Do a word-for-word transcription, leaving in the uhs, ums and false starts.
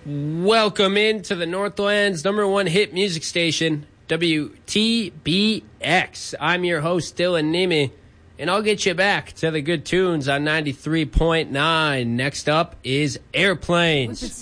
Welcome into the Northland's number one hit music station, W T B X. I'm your host, Dylan Nimi, and I'll get you back to the good tunes on ninety-three point nine. Next up is Airplanes.